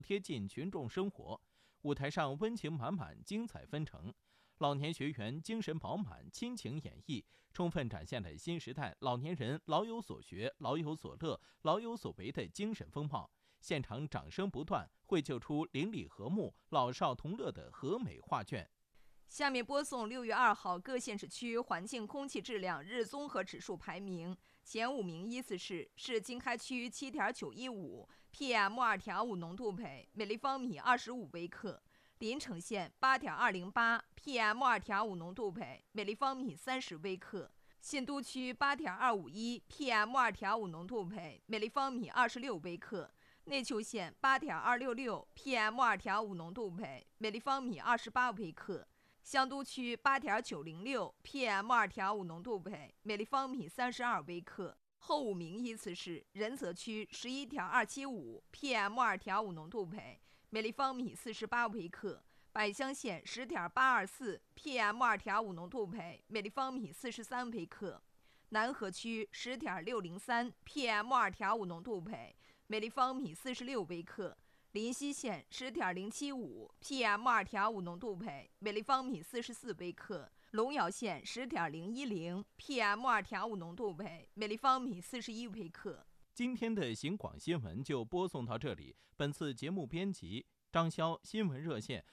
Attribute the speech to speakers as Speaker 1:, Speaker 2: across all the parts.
Speaker 1: 贴近群众生活。舞台上温情满满，精彩纷呈。老年学员精神饱满，亲情演绎，充分展现了新时代老年人老有所学、老有所乐、老有所为的精神风貌。现场掌声不断，绘就出邻里和睦、老少同乐的和美画卷。
Speaker 2: 下面播送6月2号各县市区环境空气质量日综合指数排名，前5名依次是经开区7.915 PM2.5 浓度钡每立方米25微克，临城县8.208 PM2.5 浓度钡每立方米30微克，信都区8.251 PM2.5 浓度钡每立方米26微克，内丘县8.266 PM2.5 浓度钡每立方米28微克，香都区8.906 PM2.5 浓度钡每立方米32微克。后5名依次是仁泽区11.275 PM2.5 浓度钡每立方米48微克，百乡县10.824 PM2.5 浓度钡每立方米43微克，南河区10.603 PM2.5 浓度钡每立方米46微克，临溪县10.075 PM2.5 浓度钡每立方米44微克，龙窑县10.010 PM2.5 浓度钡每立方米41微克。
Speaker 1: 今天的行广新闻就播送到这里。本次节目编辑张潇，新闻热线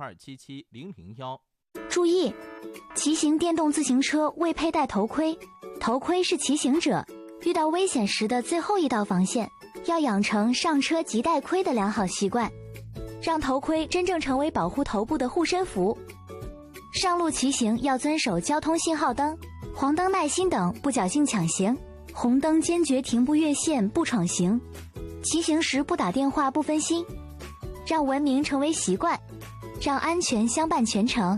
Speaker 1: 2277-001。
Speaker 3: 注意，骑行电动自行车未佩戴头盔，头盔是骑行者遇到危险时的最后一道防线，要养成上车即戴盔的良好习惯，让头盔真正成为保护头部的护身符。上路骑行要遵守交通信号灯、黄灯耐心等，不侥幸抢行，红灯坚决停步越线不闯行，骑行时不打电话不分心，让文明成为习惯，让安全相伴全程。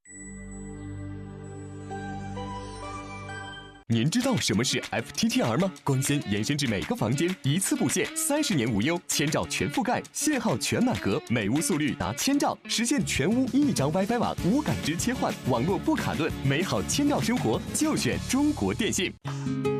Speaker 4: 您知道什么是 FTTR 吗？光纤延伸至每个房间，一次布线，30年无忧，1000兆全覆盖，信号全满格，每屋速率达1000兆，实现全屋1张 WiFi 网无感知切换，网络不卡顿，美好1000兆生活就选中国电信。